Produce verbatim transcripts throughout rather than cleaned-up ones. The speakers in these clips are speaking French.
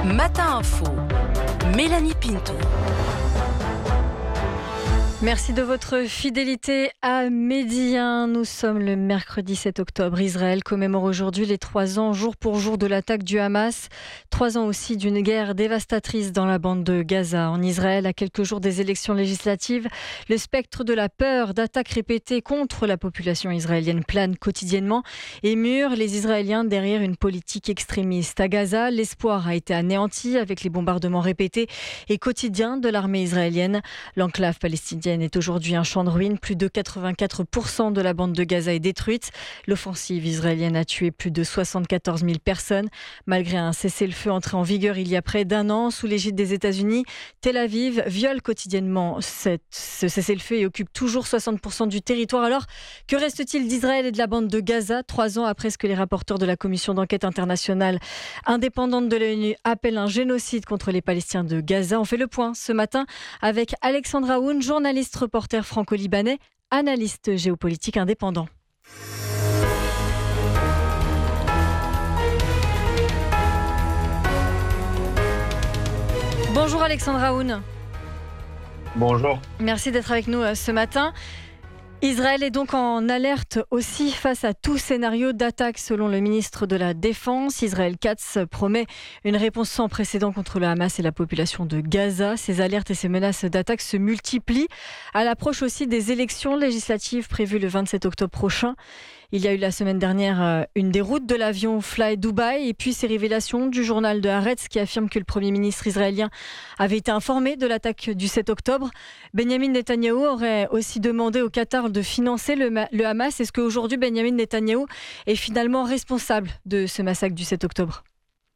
Matin Info, Mélanie Pinto. Merci de votre fidélité à Médien. Nous sommes le mercredi sept octobre. Israël commémore aujourd'hui les trois ans, jour pour jour, de l'attaque du Hamas. Trois ans aussi d'une guerre dévastatrice dans la bande de Gaza. En Israël, à quelques jours des élections législatives, le spectre de la peur d'attaques répétées contre la population israélienne plane quotidiennement et mure les Israéliens derrière une politique extrémiste. À Gaza, l'espoir a été anéanti avec les bombardements répétés et quotidiens de l'armée israélienne. L'enclave palestinienne est aujourd'hui un champ de ruines. Plus de quatre-vingt-quatre pour cent de la bande de Gaza est détruite. L'offensive israélienne a tué plus de soixante-quatorze mille personnes. Malgré un cessez-le-feu entré en vigueur il y a près d'un an sous l'égide des États-Unis, Tel Aviv viole quotidiennement cette, ce cessez-le-feu et occupe toujours soixante pour cent du territoire. Alors, que reste-t-il d'Israël et de la bande de Gaza, trois ans après ce que les rapporteurs de la commission d'enquête internationale indépendante de l'ONU appellent un génocide contre les Palestiniens de Gaza? On fait le point ce matin avec Alexandre Aoun, journaliste reporter franco-libanais, analyste géopolitique indépendant. Bonjour Alexandre Aoun. Bonjour. Merci d'être avec nous ce matin. Israël est donc en alerte aussi face à tout scénario d'attaque selon le ministre de la Défense. Israël Katz promet une réponse sans précédent contre le Hamas et la population de Gaza. Ces alertes et ces menaces d'attaque se multiplient à l'approche aussi des élections législatives prévues le vingt-sept octobre prochain. Il y a eu la semaine dernière une déroute de l'avion Fly Dubai et puis ces révélations du journal de Haaretz qui affirme que le Premier ministre israélien avait été informé de l'attaque du sept octobre. Benjamin Netanyahou aurait aussi demandé au Qatar de financer le, le Hamas. Est-ce qu'aujourd'hui Benjamin Netanyahou est finalement responsable de ce massacre du sept octobre ?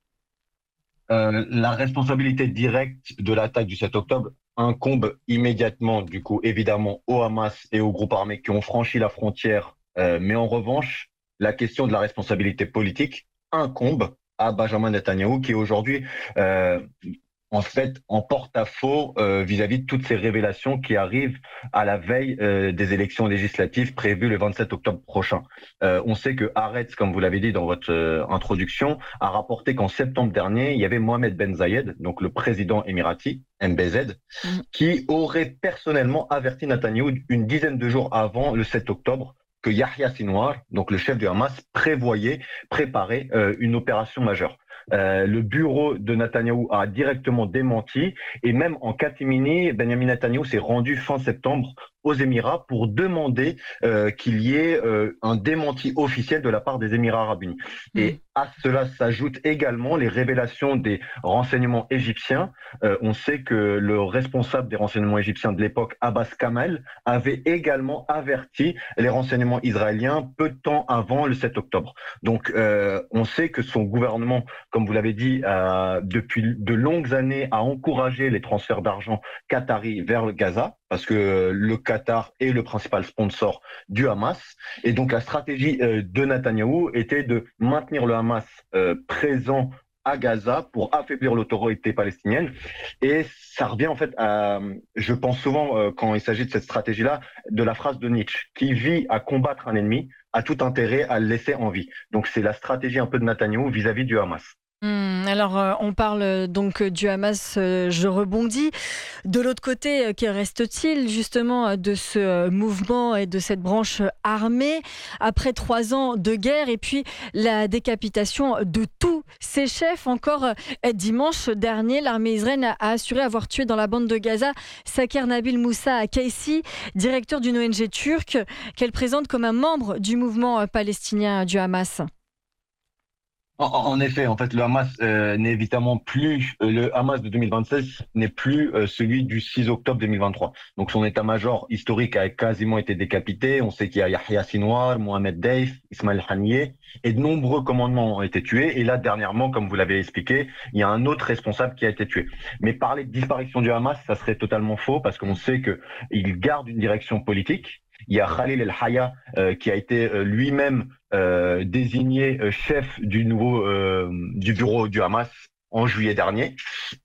euh, La responsabilité directe de l'attaque du sept octobre incombe immédiatement, du coup, évidemment, au Hamas et aux groupes armés qui ont franchi la frontière. Euh, mais en revanche, la question de la responsabilité politique incombe à Benjamin Netanyahou, qui aujourd'hui, euh, en fait, en porte-à-faux euh, vis-à-vis de toutes ces révélations qui arrivent à la veille euh, des élections législatives prévues le vingt-sept octobre prochain. Euh, on sait que Haaretz, comme vous l'avez dit dans votre euh, introduction, a rapporté qu'en septembre dernier, il y avait Mohamed Ben Zayed, donc le président émirati, M B Z, mmh. qui aurait personnellement averti Netanyahou une dizaine de jours avant le sept octobre que Yahya Sinwar, donc le chef du Hamas, prévoyait, préparer euh, une opération majeure. Euh, le bureau de Netanyahou a directement démenti et même en catimini, Benjamin Netanyahou s'est rendu fin septembre aux Émirats pour demander euh, qu'il y ait euh, un démenti officiel de la part des Émirats arabes unis. Mmh. Et à cela s'ajoutent également les révélations des renseignements égyptiens. Euh, on sait que le responsable des renseignements égyptiens de l'époque, Abbas Kamel, avait également averti les renseignements israéliens peu de temps avant le sept octobre. Donc euh, on sait que son gouvernement, comme vous l'avez dit, euh, depuis de longues années a encouragé les transferts d'argent qataris vers le Gaza, parce que le Qatar est le principal sponsor du Hamas. Et donc la stratégie euh, de Netanyahou était de maintenir le Hamas euh, présent à Gaza pour affaiblir l'autorité palestinienne. Et ça revient en fait à, je pense souvent euh, quand il s'agit de cette stratégie-là, de la phrase de Nietzsche, qui vit à combattre un ennemi, a tout intérêt à le laisser en vie. Donc c'est la stratégie un peu de Netanyahou vis-à-vis du Hamas. Mmh, alors euh, on parle donc du Hamas, euh, je rebondis. De l'autre côté, euh, que reste-t-il justement de ce euh, mouvement et de cette branche armée après trois ans de guerre et puis la décapitation de tous ses chefs? Encore euh, dimanche dernier, l'armée israélienne a assuré avoir tué dans la bande de Gaza Saker Nabil Moussa Kaissi, directeur d'une O N G turque qu'elle présente comme un membre du mouvement euh, palestinien du Hamas. En, en effet, en fait, le Hamas euh, n'est évidemment plus euh, le Hamas de deux mille vingt-seize n'est plus euh, celui du six octobre deux mille vingt-trois. Donc son état-major historique a quasiment été décapité. On sait qu'il y a Yahya Sinwar, Mohamed Deif, Ismaël Haniyeh et de nombreux commandements ont été tués. Et là, dernièrement, comme vous l'avez expliqué, il y a un autre responsable qui a été tué. Mais parler de disparition du Hamas, ça serait totalement faux parce qu'on sait que il garde une direction politique. Il y a Khalil El-Haya euh, qui a été euh, lui-même euh, désigné euh, chef du nouveau euh, du bureau du Hamas en juillet dernier.